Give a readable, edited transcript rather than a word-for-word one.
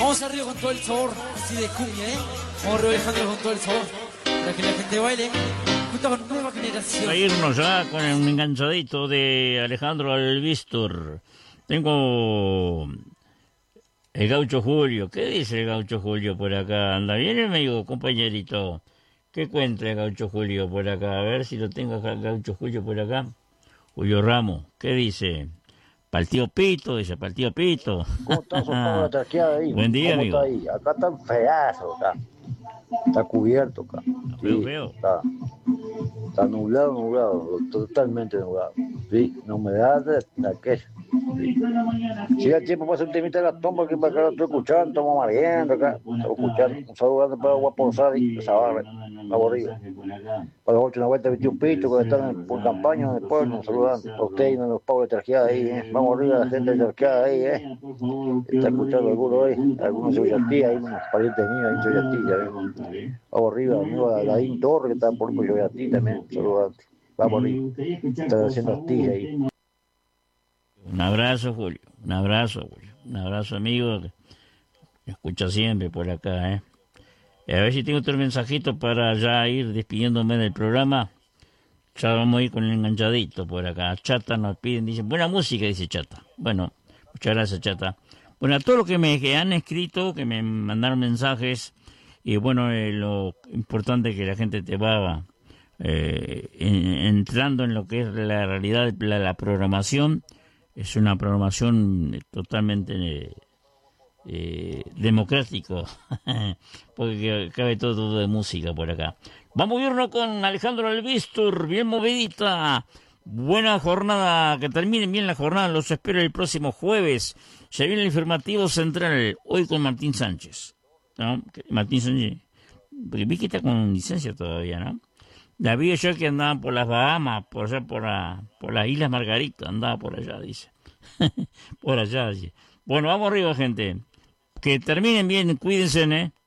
Vamos arriba con todo el sabor, así de cumbia, ¿eh? Vamos arriba Alejandro con todo el sabor, para que la gente baile, junto con nueva generación. A irnos ya con un enganchadito de Alejandro Albistur. Tengo el Gaucho Julio. ¿Qué dice el Gaucho Julio por acá? ¿Anda bien, amigo, compañerito? ¿Qué cuenta el Gaucho Julio por acá? A ver si lo tengo acá, el Gaucho Julio por acá. Julio Ramos, ¿qué dice? Pa'l tío Pito, dice, pa'l tío Pito. ¿Cómo está su la traqueada ahí? Buen día, ¿Cómo amigo. está ahí? Acá está feazo, acá. Está cubierto acá. Feo, Sí, feo. está nublado, totalmente nublado. Sí, la humedad de aquella. Sí. Si da tiempo para hacer un temita de la tomba, que para acá lo estoy escuchando, estamos mariendo acá. Estamos escuchando. Un saludo grande para Guaposar y esa barra, aburrido. Para los 8 una vuelta 21 Pito, que están por campaña en el pueblo, un saludo grande. A usted y a los pavos de traqueada ahí, Vamos arriba, la gente de traqueada ahí, Está escuchando algunos ahí, algunos Yoyatí, hay unos parientes míos ahí en Yoyatí, ya ven. Vamos arriba, amigo Alain Torre, que está por Yoyatí también, saludando. Vamos arriba, están haciendo astillas ahí. Un abrazo, Julio. Un abrazo, Julio. Un abrazo, amigo. Que me escucha siempre por acá, A ver si tengo otro mensajito para ya ir despidiéndome del programa. Ya vamos a ir con el enganchadito por acá. Chata nos piden, dicen, buena música, dice Chata. Bueno, muchas gracias, Chata. Bueno, a todos los que han escrito, que me mandaron mensajes, y bueno, lo importante es que la gente te va entrando en lo que es la realidad de la programación. Es una programación totalmente democrático, porque cabe todo de música por acá. Vamos a irnos con Alejandro Albistur, bien movidita. Buena jornada, que terminen bien la jornada, los espero el próximo jueves. Ya viene el informativo central, hoy con Martín Sánchez. ¿No? Martín Sánchez, porque vi que está con licencia todavía, ¿no? La vi yo que andaba por las Bahamas, por allá por las Islas Margarita, andaba por allá, dice. Por allá, dice. Bueno, vamos arriba, gente. Que terminen bien, cuídense,